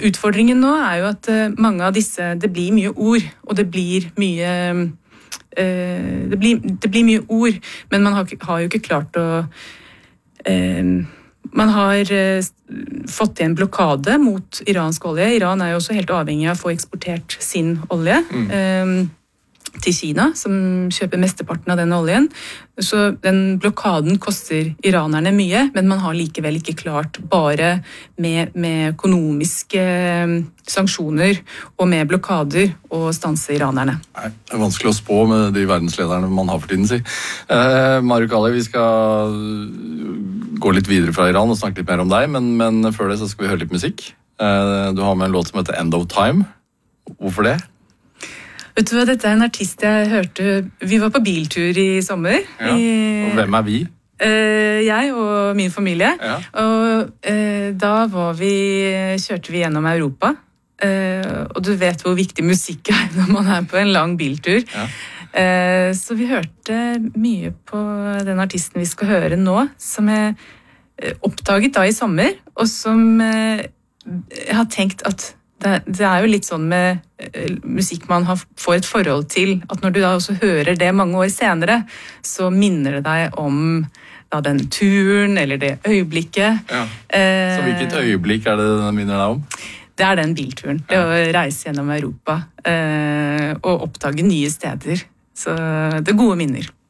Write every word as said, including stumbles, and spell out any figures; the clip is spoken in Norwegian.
utfordringen nå er jo at uh, mange av disse, det blir mye ord, og det blir mye, uh, det blir, det blir mye ord, men man har, har jo ikke klart å, uh, man har uh, fått i en blokade mot iransk olje. Iran er jo også helt avhengig av å få eksportert sin olje. Mm. Um, til Kina, som kjøper mesteparten av den oljen. Så den blokaden koster iranerne mye, men man har likevel ikke klart bare med, med økonomiske sanksjoner og med blokader å stanse iranerne. Nei, det er vanskelig å spå med de verdenslederne man har for tiden, si. Eh, Maruk Ali, vi skal gå litt videre fra Iran og snakke litt mer om deg, men, men før det så skal vi høre litt musikk. Eh, du har med en låt som heter End of Time. Hvorfor det? Vet du hva, dette er en artist jeg hørte. Vi var på biltur i sommer. Ja. Og hvem er vi? Uh, jeg og min familie. Ja. Og uh, da var vi, kjørte vi gjennom Europa. Uh, og du vet hvor viktig musikk er når man er på en lang biltur. Ja. Uh, så vi hørte mye på den artisten vi skal høre nå, som jeg oppdaget da i sommer, og som uh, jeg har tenkt at Det, det er jo litt sånn med uh, musikk man har, får et forhold til, at når du da også hører det mange år senere, så minner det deg om da, den turen eller det øyeblikket. Ja. Uh, så hvilket øyeblikk er det den minner deg om? Det er den bilturen. Det å reise gjennom Europa uh, og oppdage nye steder. Så det er gode minner.